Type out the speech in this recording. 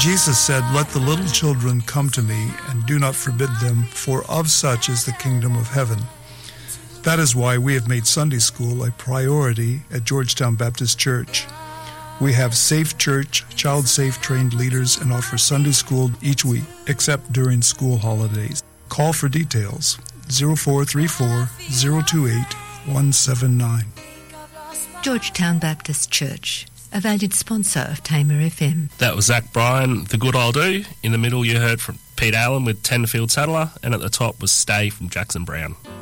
Jesus said, "Let the little children come to me, and do not forbid them, for of such is the kingdom of heaven." That is why we have made Sunday school a priority at Georgetown Baptist Church. We have Safe Church, child-safe trained leaders, and offer Sunday school each week, except during school holidays. Call for details, 0434-028-179. Georgetown Baptist Church, a valued sponsor of Tamer FM. That was Zach Bryan, The Good I'll Do. In the middle you heard from Pete Allen with Tenfield Saddler, and at the top was Stay from Jackson Brown.